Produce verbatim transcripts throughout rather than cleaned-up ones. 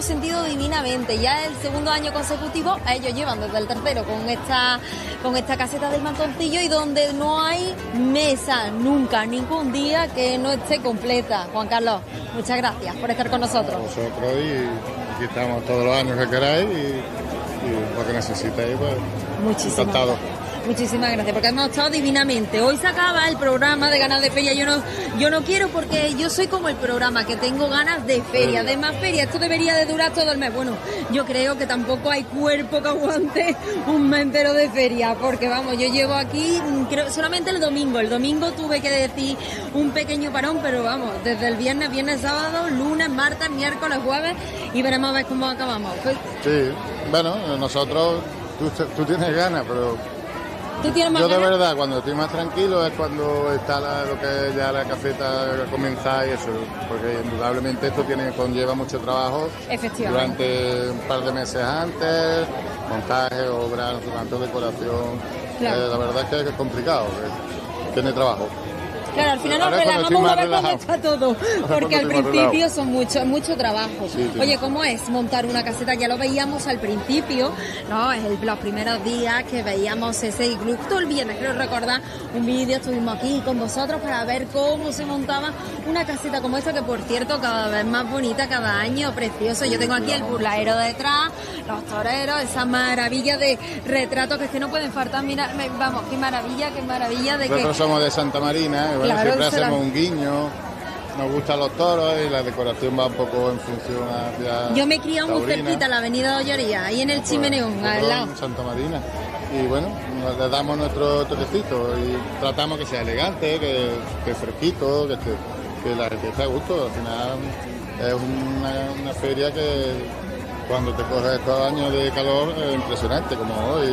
hemos sentido divinamente. Ya el segundo año consecutivo, ellos llevan desde el tercero con esta, con esta caseta del Mantoncillo, y donde no hay mesa nunca, ningún día que no esté completa. Juan Carlos, muchas gracias por estar con nosotros. Nosotros, y aquí estamos todos los años que queráis, y, y lo que necesitéis, pues, muchísimas encantado. Muchísimas gracias, porque hemos estado divinamente. Hoy se acaba el programa de ganas de feria. Yo no, yo no quiero, porque yo soy como el programa, que tengo ganas de feria, de más feria. Esto debería de durar todo el mes. Bueno, yo creo que tampoco hay cuerpo que aguante un mes entero de feria, porque vamos, yo llevo aquí, creo, solamente el domingo. El domingo tuve que decir un pequeño parón, pero vamos, desde el viernes, viernes, sábado, lunes, martes, miércoles, jueves, y veremos a ver cómo acabamos. Pues, sí, bueno, nosotros, tú, tú tienes ganas, pero... ¿Tú tienes más Yo de ganas? verdad, cuando estoy más tranquilo es cuando está la, lo que es ya la caseta comienza y eso, porque indudablemente esto tiene conlleva mucho trabajo durante un par de meses antes, montaje, obras, tanto decoración. Claro. Eh, la verdad es que es complicado, que tiene trabajo. Claro, al final nos Ahora relajamos cuando una estoy vez más cuando está todo, porque al cuando estoy más principio relajado. son mucho, mucho trabajo. Sí, sí. Oye, ¿cómo es montar una caseta? Ya lo veíamos al principio, ¿no? Es el- los primeros días que veíamos ese iglú. Todo el viernes, creo recordar, un vídeo, estuvimos aquí con vosotros para ver cómo se montaba una caseta como esta, que por cierto cada vez más bonita, cada año, precioso. Yo tengo aquí el burlaero detrás, los toreros, esa maravilla de retratos que es que no pueden faltar. Mira, me- vamos, qué maravilla, qué maravilla de que... Nosotros somos de Santa Marina, y bueno, Claro, siempre se la- hacemos un guiño, nos gustan los toros y la decoración va un poco en función hacia Yo me he criado muy taurina. cerquita, la avenida de Ollería, ahí en el Pues, Chimeneón, al nosotros lado. en Santa Marina. Y bueno, nos- le damos nuestro toquecito y tratamos que sea elegante, que esté fresquito, que, esté, que la gente esté a gusto. Al final es una, una feria que cuando te coges estos años de calor es impresionante, como hoy.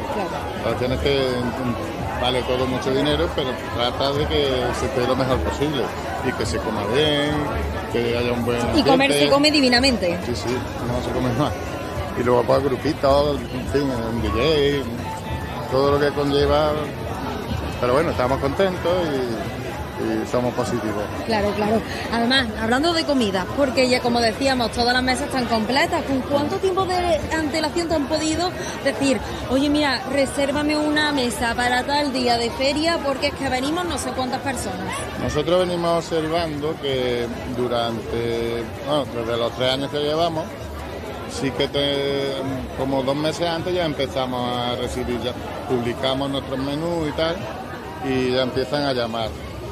La cuestión es que mm, vale todo mucho dinero, pero trata de que se esté lo mejor posible y que se coma bien, que haya un buen Y comer ambiente. se come divinamente. Sí, sí, no se come más. Y luego pues grupitos, en fin, un D J, todo lo que conlleva. Pero bueno, estamos contentos y, y somos positivos. Claro, claro. Además, hablando de comida, porque ya como decíamos, todas las mesas están completas. ¿Con cuánto tiempo de antelación te han podido decir, oye, mira, resérvame una mesa para tal día de feria, porque es que venimos no sé cuántas personas? Nosotros venimos observando que durante, bueno, desde los tres años que llevamos, sí que te- como dos meses antes ya empezamos a recibir, ya publicamos nuestros menús y tal, y ya empiezan a llamar.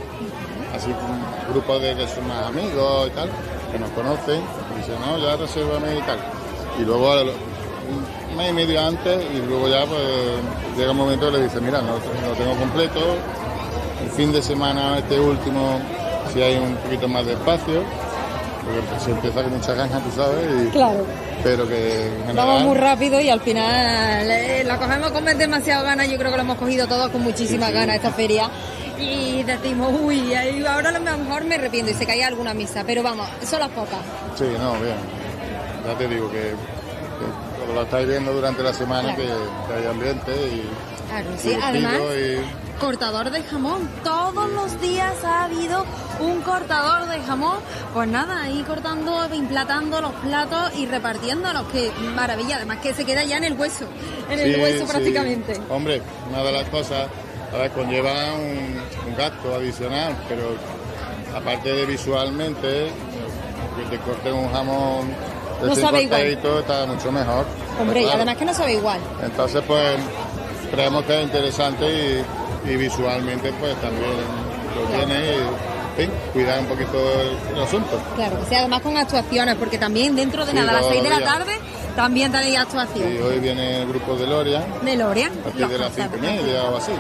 Así un grupo de que son más amigos y tal, que nos conocen, y dicen, no, ya resérvame y tal. Y luego al- un mes y medio antes, y luego ya pues llega un momento que le dicen, mira, no lo tengo completo, el fin de semana este último, si hay un poquito más de espacio, porque se empieza con muchas ganas, tú sabes, y, Claro. pero que en general... Vamos muy rápido y al final eh, la cogemos con demasiado ganas. Yo creo que lo hemos cogido todos con muchísimas Sí, sí. ganas esta feria. Y decimos, uy, ahí ahora a lo mejor me arrepiento y se cae alguna misa. Pero vamos, son las pocas. Sí, no, bien. Ya te digo que, que como lo estáis viendo durante la semana, Claro. que, que hay ambiente y... Claro, sí. divertido Además, y- cortador de jamón. Todos los días ha habido un cortador de jamón. Pues nada, ahí cortando, emplatando los platos y repartiéndolos. Que maravilla. Además que se queda ya en el hueso. En el Sí, hueso sí. prácticamente. Hombre, una de las cosas, a ver, conlleva un, un gasto adicional, pero aparte de visualmente, que te corten un jamón No recién sabe igual. cortadito está mucho mejor. Hombre, y Claro. además que no sabe igual. Entonces, pues, creemos que es interesante y, y visualmente, pues, también lo Claro. tiene y, en fin, cuidar un poquito el, el asunto. Claro, que sea además con actuaciones, porque también dentro de Sí, nada, a las todos seis de los la días. tarde, también tenéis Y actuación. hoy viene el grupo de Loria, De Loria. a partir los de las cinco y concertos. media o así.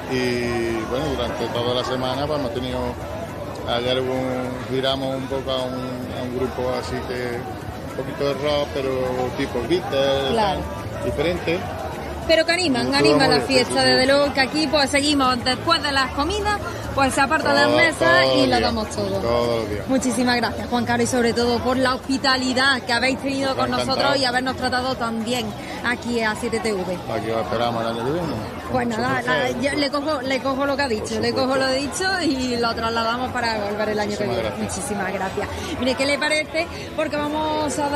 Y bueno, durante toda la semana pues hemos tenido, ayer hubo un- giramos un poco a un, a un grupo así que un poquito de rock, pero tipo glitter, Claro. tal, diferente. Pero que animan, Todo animan muy la bien, fiesta, sí, sí. desde luego que aquí pues seguimos después de las comidas, pues se aparta de las Todo- mesas todos y los lo días, damos todo. Todos los días. Muchísimas gracias, Juan Carlos, y sobre todo por la hospitalidad que habéis tenido con Encantado. nosotros y habernos tratado tan bien aquí a siete T V. Aquí os esperamos el año que viene. Pues Con nada, mucho la- placer. yo le cojo, le cojo lo que ha dicho, le cojo lo dicho y lo trasladamos para volver el año que Muchísimas viene. gracias. Muchísimas gracias. Mire, ¿qué le parece? Porque vamos a dar